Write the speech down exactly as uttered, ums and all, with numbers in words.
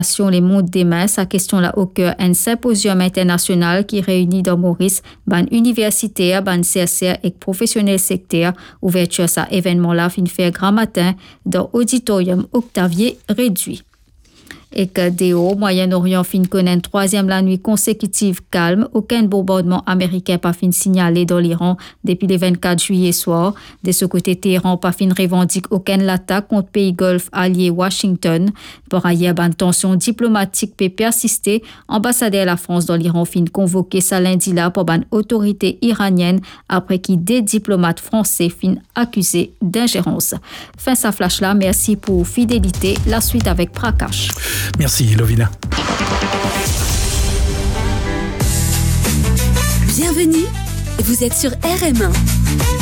les mondes demain, sa question là au cœur un symposium international qui réunit dans Maurice ban universitaires, ban chercheurs et professionnels secteurs. Ouverture ça événement là fin faire grand matin dans auditorium Octavier réduit. Et que D O, Moyen-Orient fin connaît une troisième la nuit consécutive calme. Aucun bombardement américain pas fin signalé dans l'Iran depuis le vingt-quatre juillet soir. De ce côté, Téhéran pas fin revendique aucune attaque contre pays Golfe allié Washington. Par ailleurs, une tension diplomatique peut persister. Ambassadeur de la France dans l'Iran fin convoqué ça lundi là pour une autorité iranienne après qui des diplomates français fin accusés d'ingérence. Fin sa flash là, merci pour fidélité. La suite avec Prakash. Merci Lovina. Bienvenue, vous êtes sur R M un.